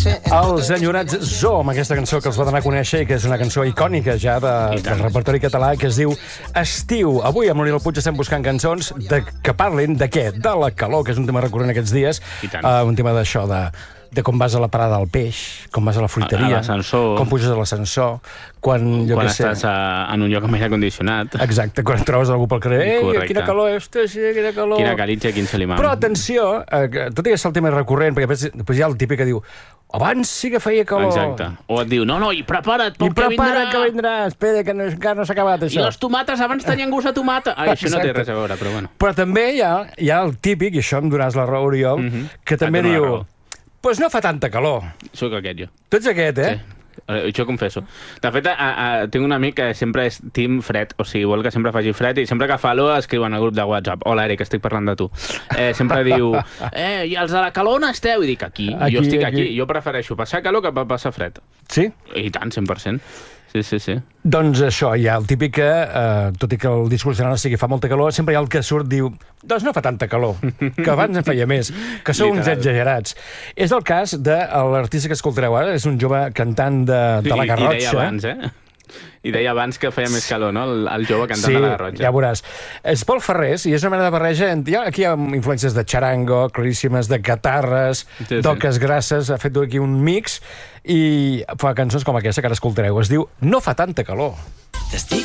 Els enyorats Zoo, amb aquesta cançó que els va donar a conèixer i que és una cançó icònica ja del repertori català, que es diu Estiu. Avui amb l'Oriol Puig estem buscant cançons que parlin de què? De la calor, que és un tema recurrent aquests dies. Un tema d'això, de com vas a la parada del peix, com vas a la fruiteria, com puges a l'ascensor, quan estàs en un lloc amb aire condicionat. Exacte, quan et trobes algú pel carrer. Quina calor, quina calor. Quina caritza, quin salimant. Però atenció, tot i que és el tema recurrent, perquè després hi ha el típic que diu abans sí que feia calor. Exacte. O et diu, no, i prepara't, que vindrà. Espera, que encara no s'ha acabat això. I les tomates, abans tenien gust a tomata. Ai, això no té res a veure, però bueno. Però també hi ha el típic, i això em donaràs la raó, Oriol, que també diu... Pues no fa tanta calor. Soc aquest, jo. Tu ets aquest, eh? Sí. Això confesso. De fet, tinc un amic que sempre és team fred, o sigui, vol que sempre faci fred, i sempre que fa calor escriuen al grup de WhatsApp: hola, Eric, estic parlant de tu. Sempre diu, i els de la calor on esteu? I dic, aquí. Jo estic aquí. Jo prefereixo passar calor que passar fred. Sí? I tant, 100%. Sí. Doncs això, hi ha el típic que, tot i que el discurs general sigui fa molta calor, sempre hi ha el que surt diu, doncs no fa tanta calor, que abans en feia més, que sou uns exagerats. És el cas de l'artista que escoltareu ara, és un jove cantant de la Garrotxa. I deia abans, I deia abans que feia més calor, no?, el jove cantant de la Garrotxa. Sí, ja veuràs. És Pol Ferrés, i és una mena de barreja. Aquí hi ha influències de charango, claríssimes, de guitarres, d'oques grasses. Ha fet aquí un mix i fa cançons com aquesta que ara escoltareu. Es diu No fa tanta calor. T'estic